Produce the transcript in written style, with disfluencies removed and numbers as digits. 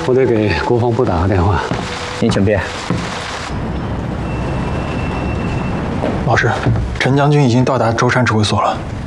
我得给国防部打个电话。 您请便。 老师，陈将军已经到达舟山指挥所了。